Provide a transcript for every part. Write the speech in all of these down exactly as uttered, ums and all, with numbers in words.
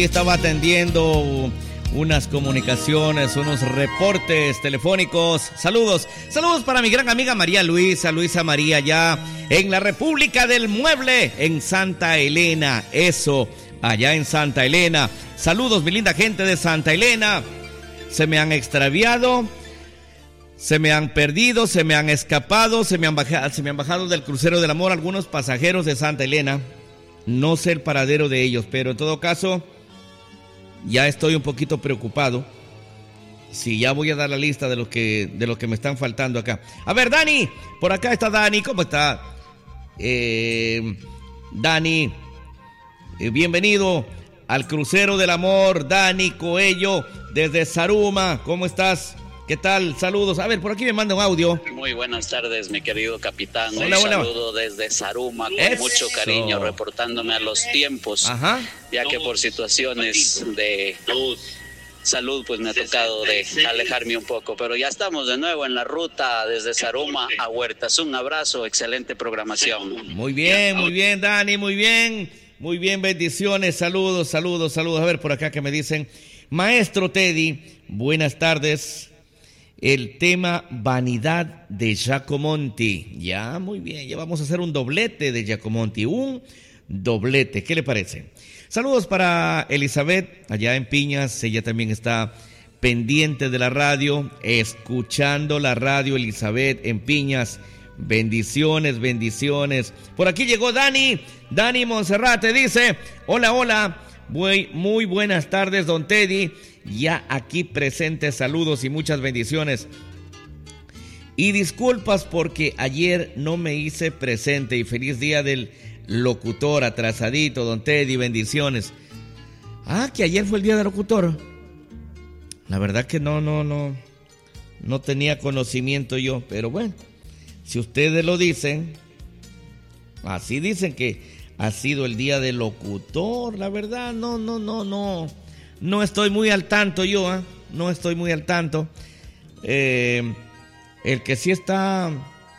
Estaba atendiendo unas comunicaciones, unos reportes telefónicos. Saludos, saludos para mi gran amiga María Luisa, Luisa María, allá en la República del Mueble, en Santa Elena. Eso, allá en Santa Elena. Saludos, mi linda gente de Santa Elena. Se me han extraviado, se me han perdido, se me han escapado, se me han bajado, se me han bajado del crucero del amor algunos pasajeros de Santa Elena. No sé el paradero de ellos, pero en todo caso ya estoy un poquito preocupado. Sí, ya voy a dar la lista de lo que de lo que me están faltando acá. A ver, Dani, por acá está Dani, ¿cómo está? Eh, Dani, eh, bienvenido al crucero del amor, Dani Coello, desde Zaruma, ¿cómo estás? ¿Qué tal? Saludos. A ver, por aquí me manda un audio. Muy buenas tardes, mi querido capitán. Hola, un hola. saludo desde Zaruma, con Eso. mucho cariño, reportándome a los tiempos. Ajá. Ya que por situaciones de salud, pues me ha tocado de alejarme un poco. Pero ya estamos de nuevo en la ruta desde Zaruma a Huertas. Un abrazo, excelente programación. Muy bien, muy bien, Dani, muy bien. Muy bien, bendiciones, saludos, saludos, saludos. A ver, por acá que me dicen, maestro Teddy, buenas tardes. El tema Vanidad de Giacomonti. Ya, muy bien, ya vamos a hacer un doblete de Giacomonti, un doblete, ¿qué le parece? Saludos para Elizabeth, allá en Piñas, ella también está pendiente de la radio, escuchando la radio, Elizabeth en Piñas. Bendiciones, bendiciones. Por aquí llegó Dani, Dani Monserrate, dice, hola, hola, muy, muy buenas tardes, don Teddy. Ya aquí presente, saludos y muchas bendiciones. Y disculpas porque ayer no me hice presente. Y feliz día del locutor atrasadito, don Teddy, bendiciones. Ah, que ayer fue el día del locutor. La verdad que no, no, no, no tenía conocimiento yo. Pero bueno, si ustedes lo dicen, así dicen que ha sido el día del locutor. La verdad, no, no, no, no. No estoy muy al tanto yo, ¿eh? No estoy muy al tanto. Eh, el que sí está,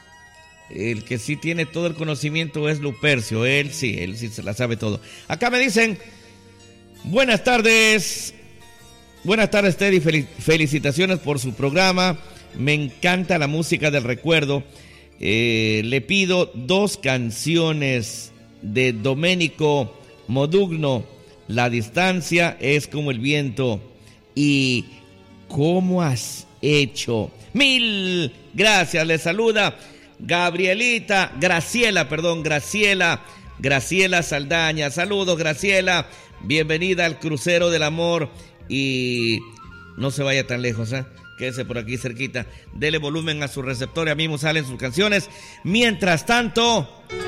el que sí tiene todo el conocimiento es Lupercio. Él sí, él sí se la sabe todo. Acá me dicen, buenas tardes. Buenas tardes, Teddy. Fel- felicitaciones por su programa. Me encanta la música del recuerdo. Eh, le pido dos canciones de Domenico Modugno. La distancia es como el viento y ¿cómo has hecho? Mil gracias, le saluda Gabrielita, Graciela, perdón, Graciela, Graciela Saldaña. Saludos, Graciela, bienvenida al crucero del amor y no se vaya tan lejos, ¿eh? Quédese por aquí cerquita, dele volumen a su receptor y a mí mismo salen sus canciones. Mientras tanto,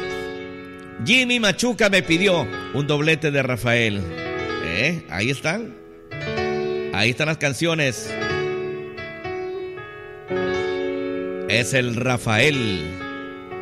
Jimmy Machuca me pidió un doblete de Rafael. ¿Eh? Ahí están. Ahí están las canciones. Es el Rafael.